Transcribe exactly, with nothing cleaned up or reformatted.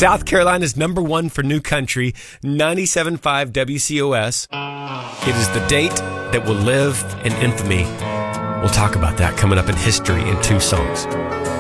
South Carolina's number one for new country, ninety-seven point five W C O S. It is the date that will live in infamy. We'll talk about that coming up in history in two songs.